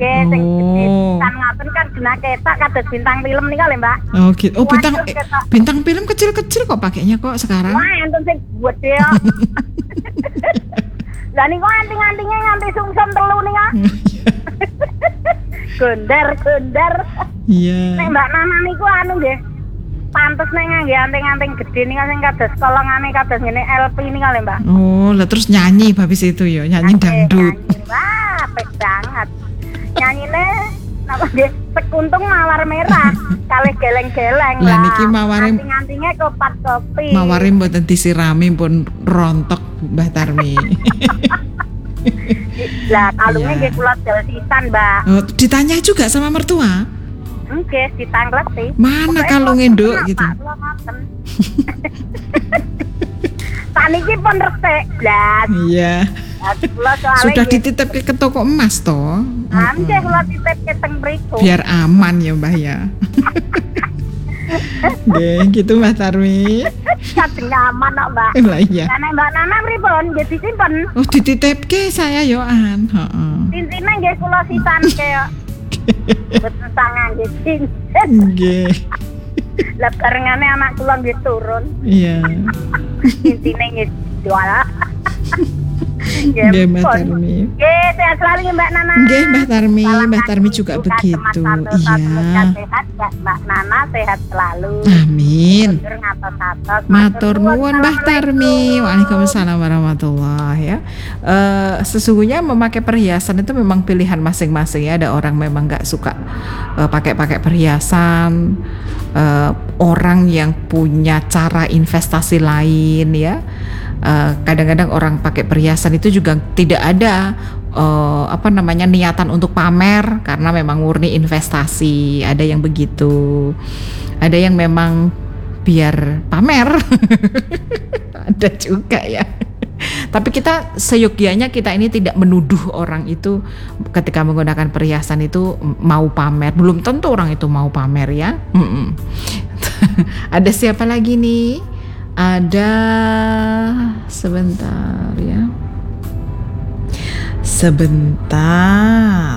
Nggih, sing gede pisan ngoten kan genah ketok kados bintang film nika lho, Mbak. Oh gitu. Oh bintang Waduh, ketok. bintang film kecil-kecil kok pakainya kok sekarang. Wah, enten sing gede ya. Lah niku anting-antingnya nganti sungsum telu nika. Gondar. Iya. Nek Mbak Nana niku anu nggih. Pantes nek ngangge anting-anting gede nika sing kados kolongane kados ngene LP nika lho, Mbak. Oh, lah terus nyanyi habis itu ya, nyanyi dangdut. Wah, apik banget. Nyanyine napa nggih? Sekuntung mawar merah, kalih geleng-geleng Lah niki maware anting-antingnya kopat kopi. maware mboten disirami pun rontok Mbah Tarmi. Lah kalungnya Iya. nggih kula dol sisan, Mbak. Oh, ditanya juga sama mertua. Nggih, ditangleti. Mana kalungnya, Nduk gitu. Kula ngoten. Saniki pun resik blas. Iya. Kula soalnya Sudah dititip ke toko emas toh. Nggih kula titip ke teng mriku. Biar aman ya Mbah ya. Nggih, gitu Mbah Tarmi. Kadang aman kok, Mbak. Lah iya. Lah nek Mbak Nana pripun? Nggih disimpen. Oh, dititipke saya yo an. Heeh. Cincine nggih kula sisanke kok. Betul tangan nggih cincin. Nggih. Lah barengane anak kula nggih turun. Iya. Cincine nggih jual. Nggih Mbah Tarmi. Nggih, sehat selalu ya Mbak Nana. Nggih Mbah Tarmi, Mbah Tarmi juga begitu. Iya. Sehat, Mbak Nana sehat selalu. Amin. Matur ngatos-atos. Matur nuwun Mbah Tarmi. Waalaikumsalam warahmatullahi ya. Sesungguhnya memakai perhiasan itu memang pilihan masing-masing ya. Ada orang memang nggak suka pakai perhiasan. Orang yang punya cara investasi lain ya. Kadang-kadang orang pakai perhiasan itu juga tidak ada niatan untuk pamer karena memang murni investasi. Ada yang begitu, ada yang memang biar pamer. Ada juga ya. Tapi kita seyogyanya kita ini tidak menuduh orang itu ketika menggunakan perhiasan itu mau pamer. Belum tentu orang itu mau pamer ya. Ada siapa lagi nih? Ada sebentar ya. Sebentar.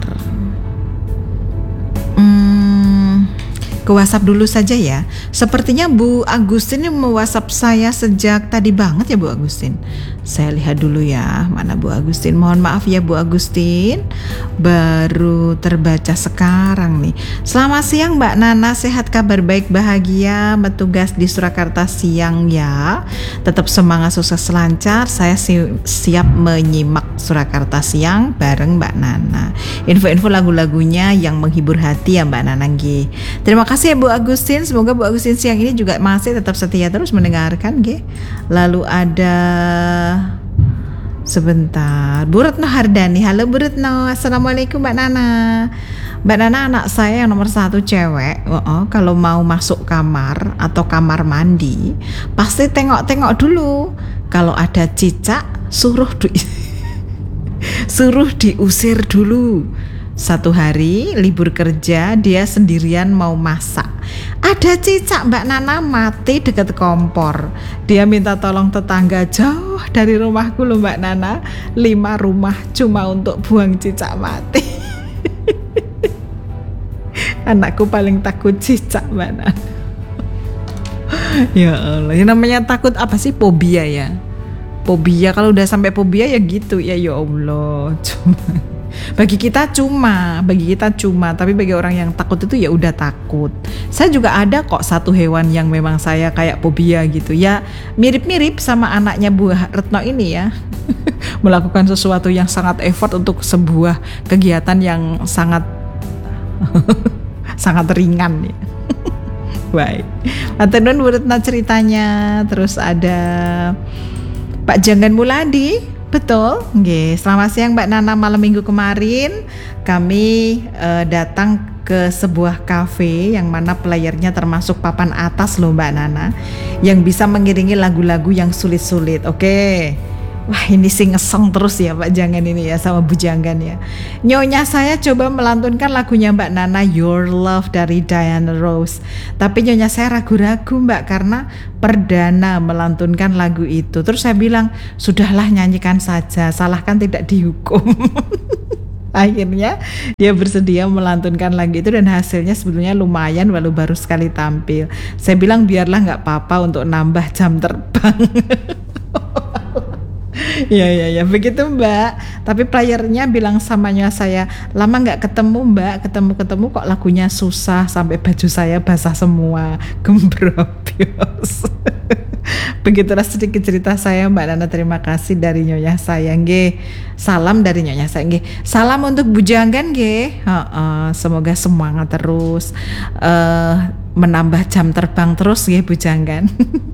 Ke WhatsApp dulu saja ya. Sepertinya Bu Agustin yang me-WhatsApp saya sejak tadi banget ya Bu Agustin. Saya lihat dulu ya, mana Bu Agustin. Mohon maaf ya Bu Agustin, baru terbaca sekarang nih. Selamat siang Mbak Nana, sehat kabar baik bahagia, bertugas di Surakarta siang ya. Tetap semangat sukses lancar, saya siap menyimak Surakarta siang bareng Mbak Nana. Info-info lagu-lagunya yang menghibur hati ya Mbak Nana nggih. Terima kasih ya Bu Agustin, semoga Bu Agustin siang ini juga masih tetap setia terus mendengarkan nggih. Lalu ada sebentar, Bu Retno Hardani. Halo Bu Retno, assalamualaikum Mbak Nana. Mbak Nana, anak saya yang nomor 1 cewek. Kalau mau masuk kamar atau kamar mandi, pasti tengok-tengok dulu. Kalau ada cicak, suruh diusir dulu. Satu hari libur kerja, dia sendirian mau masak. Ada cicak Mbak Nana mati dekat kompor. Dia minta tolong tetangga jauh dari rumahku loh Mbak Nana. 5 rumah cuma untuk buang cicak mati. Anakku paling takut cicak Mbak Nana. Ya Allah, yang namanya takut apa sih? Fobia ya. Fobia, kalau udah sampai fobia ya gitu ya Allah. Bagi kita cuma, tapi bagi orang yang takut itu ya udah takut. Saya juga ada kok satu hewan yang memang saya kayak fobia gitu ya, mirip-mirip sama anaknya Bu Retno ini ya. Melakukan sesuatu yang sangat effort untuk sebuah kegiatan yang sangat sangat ringan ya. Baik, Atenun Bu Retno ceritanya. Terus ada Pak Janggan Muladi. Betul, nggih. Selamat siang Mbak Nana. Malam minggu kemarin kami datang ke sebuah kafe yang mana playernya termasuk papan atas loh Mbak Nana, yang bisa mengiringi lagu-lagu yang sulit-sulit. Oke. Wah, ini sih ngesong terus ya Pak Janggan ini ya sama Bu Janggan ya. Nyonya saya coba melantunkan lagunya Mbak Nana, Your Love dari Diana Ross. Tapi nyonya saya ragu-ragu Mbak karena perdana melantunkan lagu itu. Terus saya bilang, sudahlah nyanyikan saja, salah kan tidak dihukum. Akhirnya dia bersedia melantunkan lagu itu dan hasilnya sebetulnya lumayan walau baru sekali tampil. Saya bilang biarlah nggak apa-apa untuk nambah jam terbang. Ya, begitu Mbak. Tapi playernya bilang samanya saya, lama nggak ketemu Mbak, ketemu kok lagunya susah sampai baju saya basah semua, gembrobios. Begitulah sedikit cerita saya Mbak Nana, terima kasih dari Nyonya saya nggih. Salam dari Nyonya saya nggih. Salam untuk bujangan nggih. Semoga semangat terus, menambah jam terbang terus nggih bujangan.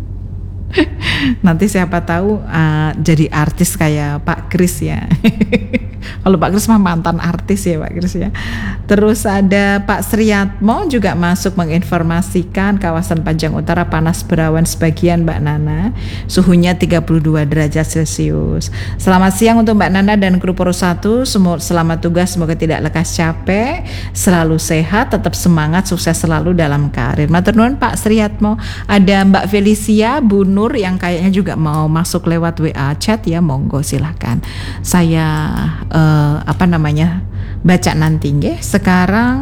Nanti siapa tahu jadi artis kayak Pak Kris ya. Kalau Pak Kris mah mantan artis ya Pak Kris ya. Terus ada Pak Sriyatmo juga masuk menginformasikan kawasan Panjang Utara panas berawan sebagian Mbak Nana. Suhunya 32 derajat Celcius. Selamat siang untuk Mbak Nana dan kru Poros 1. Selamat tugas, semoga tidak lekas capek, selalu sehat, tetap semangat, sukses selalu dalam karir. Matur nuwun Pak Sriyatmo. Ada Mbak Felicia, Bu Nur yang kayaknya juga mau masuk lewat WA chat ya, monggo silahkan. Saya baca nanti nggih. Sekarang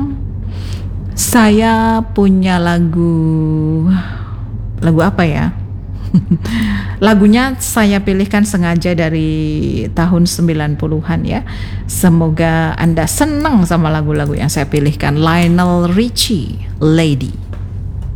saya punya lagu apa ya? Lagunya saya pilihkan sengaja dari tahun 90-an ya. Semoga Anda senang sama lagu-lagu yang saya pilihkan. Lionel Richie, Lady.